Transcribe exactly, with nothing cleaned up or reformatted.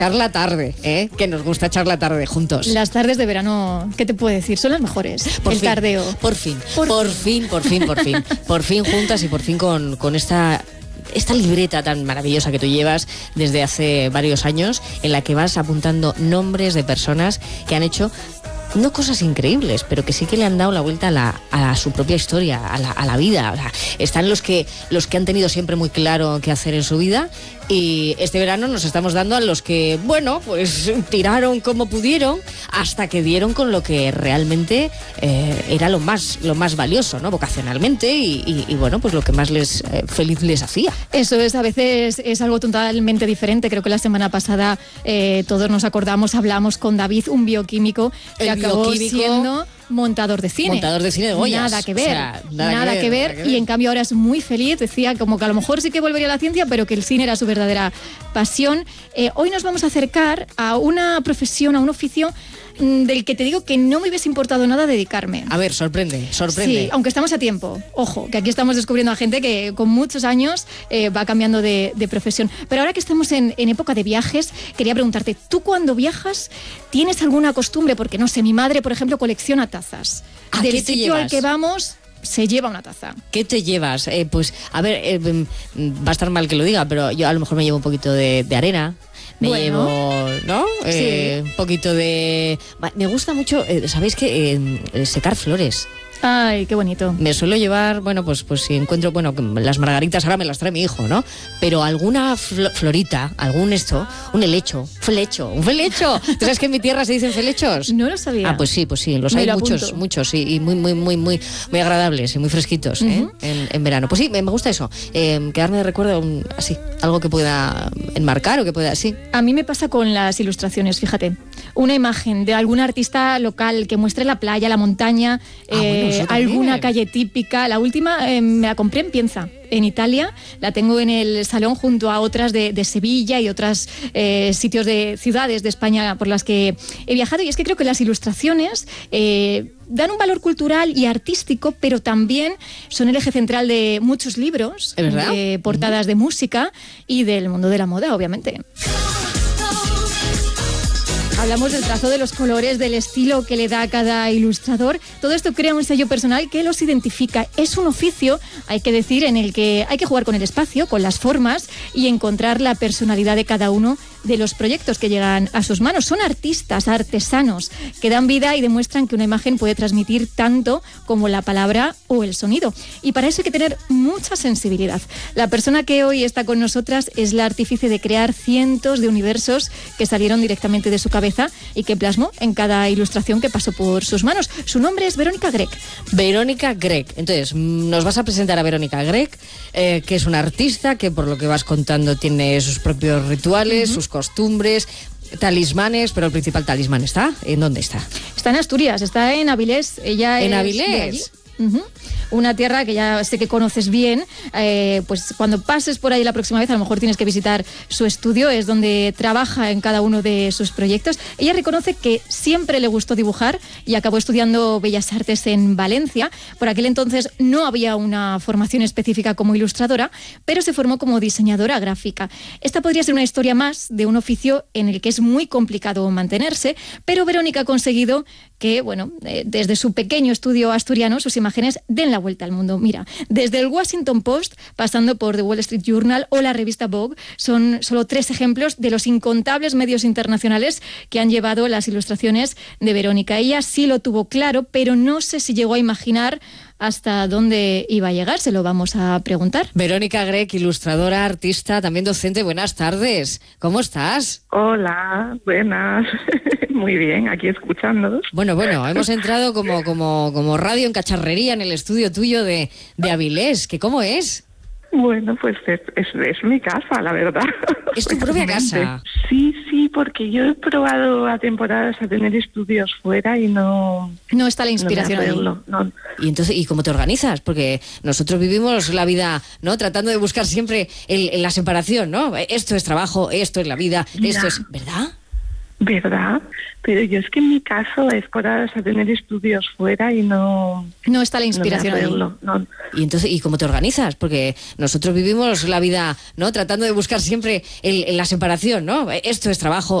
Echar la tarde, ¿eh? Que nos gusta echar la tarde juntos. Las tardes de verano, ¿qué te puedo decir? Son las mejores. Por el fin, tardeo. Por fin, por, por fin, por fin, por fin. Por fin juntas y por fin con, con esta... esta libreta tan maravillosa que tú llevas desde hace varios años, en la que vas apuntando nombres de personas que han hecho no cosas increíbles, pero que sí que le han dado la vuelta a, la, a su propia historia, a la, a la vida. O sea, están los que, los que han tenido siempre muy claro qué hacer en su vida, y este verano nos estamos dando a los que, bueno, pues tiraron como pudieron hasta que dieron con lo que realmente eh, era lo más, lo más valioso, ¿no? Vocacionalmente y, y, y bueno, pues lo que más les eh, feliz les hacía. Eso es, a veces es algo totalmente diferente. Creo que la semana pasada eh, todos nos acordamos, hablamos con David, un bioquímico que El acabó bioquímico, siendo montador de cine. Montador de cine de Goyas. Nada que ver, O sea, nada, nada, que, que, ver, ver, nada que ver. Y en cambio ahora es muy feliz. Decía como que a lo mejor sí que volvería a la ciencia, pero que el cine era su verdadera pasión. Eh, hoy nos vamos a acercar a una profesión, a un oficio mmm, del que te digo que no me hubiese importado nada dedicarme. A ver, sorprende, sorprende. Sí, aunque estamos a tiempo. Ojo, que aquí estamos descubriendo a gente que con muchos años eh, va cambiando de, de profesión. Pero ahora que estamos en, en época de viajes, quería preguntarte, ¿tú cuando viajas tienes alguna costumbre? Porque no sé, mi madre, por ejemplo, colecciona tazas. ¿A Del qué te sitio llevas? al que vamos se lleva una taza. ¿Qué te llevas? Eh, pues, a ver, eh, va a estar mal que lo diga, pero yo a lo mejor me llevo un poquito de, de arena. Me Bueno. llevo, ¿no? Eh, Sí. un poquito de... Me gusta mucho, eh, ¿sabéis qué? Eh, secar flores. Ay, qué bonito. Me suelo llevar, bueno, pues, pues si encuentro, bueno, las margaritas ahora me las trae mi hijo, ¿no? Pero alguna fl- florita, algún esto, un helecho, flecho, un felecho. ¿Tú sabes que en mi tierra se dicen felechos? No lo sabía. Ah, pues sí, pues sí, los Me hay lo muchos, apunto. muchos, y, y muy, muy, muy, muy, muy agradables y muy fresquitos, ¿eh? Ujú. en, en verano. Pues sí, me, me gusta eso, eh, quedarme de recuerdo un- así, algo que pueda enmarcar o que pueda, sí. A mí me pasa con las ilustraciones, fíjate. Una imagen de algún artista local que muestre la playa, la montaña, Ah, bueno, eh, eso también. alguna calle típica. La última eh, me la compré en Pienza, en Italia. La tengo en el salón junto a otras de, de Sevilla y otros eh, sitios de ciudades de España por las que he viajado. Y es que creo que las ilustraciones eh, dan un valor cultural y artístico, pero también son el eje central de muchos libros, ¿Es verdad? de portadas de música y del mundo de la moda, obviamente. Hablamos del trazo de los colores, del estilo que le da a cada ilustrador. Todo esto crea un sello personal que los identifica. Es un oficio, hay que decir, en el que hay que jugar con el espacio, con las formas y encontrar la personalidad de cada uno de los proyectos que llegan a sus manos. Son artistas, artesanos, que dan vida y demuestran que una imagen puede transmitir tanto como la palabra o el sonido. Y para eso hay que tener mucha sensibilidad. La persona que hoy está con nosotras es la artífice de crear cientos de universos que salieron directamente de su cabeza y que plasmó en cada ilustración que pasó por sus manos. Su nombre es Verónica Grech. Verónica Grech. Entonces, mm, nos vas a presentar a Verónica Grech, eh, que es una artista que, por lo que vas contando, tiene sus propios rituales, uh-huh. sus costumbres, talismanes, pero el principal talismán está, ¿en dónde está? Está en Asturias, está en Avilés. Ella ¿En es Avilés? de allí. Uh-huh. Una tierra que ya sé que conoces bien, eh, pues cuando pases por ahí la próxima vez a lo mejor tienes que visitar su estudio, es donde trabaja en cada uno de sus proyectos. Ella reconoce que siempre le gustó dibujar y acabó estudiando Bellas Artes en Valencia. Por aquel entonces no había una formación específica como ilustradora, pero se formó como diseñadora gráfica. Esta podría ser una historia más de un oficio en el que es muy complicado mantenerse, pero Verónica ha conseguido que, bueno, eh, desde su pequeño estudio asturiano, sus imágenes den la vuelta al mundo. Mira, desde el Washington Post, pasando por The Wall Street Journal o la revista Vogue, son solo tres ejemplos de los incontables medios internacionales que han llevado las ilustraciones de Verónica. Ella sí lo tuvo claro, pero no sé si llegó a imaginar hasta dónde iba a llegar. Se lo vamos a preguntar. Verónica Grech, ilustradora, artista, también docente. Buenas tardes. ¿Cómo estás? Hola, buenas. Muy bien, aquí escuchándolos. Bueno, bueno, hemos entrado como, como, como radio en cacharrería en el estudio tuyo de, de Avilés. ¿Qué cómo es? Bueno, pues es, es, es mi casa, la verdad. ¿Es tu propia casa? Sí, sí, porque yo he probado a temporadas a tener estudios fuera y no... No está la inspiración no me ahí. arreglo, no. Y entonces, ¿y cómo te organizas? Porque nosotros vivimos la vida, ¿no? Tratando de buscar siempre el, el, la separación, ¿no? Esto es trabajo, esto es la vida, Mira. esto es... ¿Verdad? ¿Verdad? Pero yo es que en mi caso es para tener estudios fuera y no... No está la inspiración ahí. No, no. Y entonces, ¿y cómo te organizas? Porque nosotros vivimos la vida, ¿no? Tratando de buscar siempre el, la separación, ¿no? Esto es trabajo,